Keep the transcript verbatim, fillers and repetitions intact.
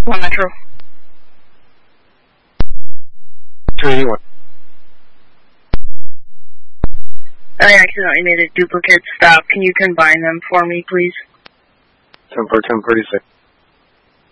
One Metro. two eighty-one. I accidentally made a duplicate stop. Can you combine them for me, please? ten four, ten forty-six.